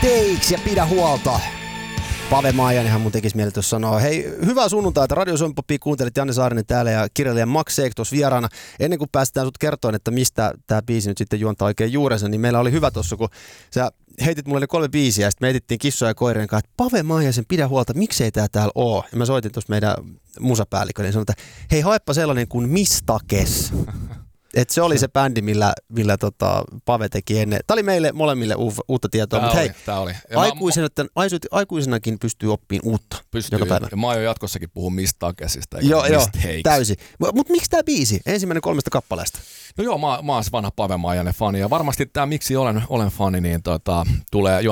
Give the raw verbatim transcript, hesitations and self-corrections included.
Mistakes ja pidä huolta. Pave Maijanenhan mun tekisi mieli tuossa sanoa. Hei, hyvää sunnuntaita. Radio Suomi Popia kuuntelit Janne Saarinen täällä ja kirjailija Max Seek tuossa vieraana. Ennen kuin päästään sut kertoen, että mistä tämä biisi nyt sitten juontaa oikein juurensa, niin meillä oli hyvä tuossa, kun sä heitit mulle ne kolme biisiä ja sitten me etittiin kissoja ja koirien kanssa, että Pave Maijasen pidä huolta, miksei tää täällä oo. Ja mä soitin tuossa meidän musapäällikköön ja sanoin, että hei, haepa sellainen kuin Mistakes. Että se oli se bändi, millä, millä tota Pave teki ennen. Tämä oli meille molemmille u- uutta tietoa, Tää mutta oli, hei, tää oli. aikuisena, mä, aikuisenakin pystyy oppimaan uutta pystyy, joka päivä. Ja mä aion jatkossakin puhua Mistakesista. Joo, joo, täysin. Mutta miksi tämä biisi? Ensimmäinen kolmesta kappaleesta. No joo, mä, mä oon vanha Pave Maijanen fani ja varmasti tämä miksi olen, olen fani, niin tota, tulee jo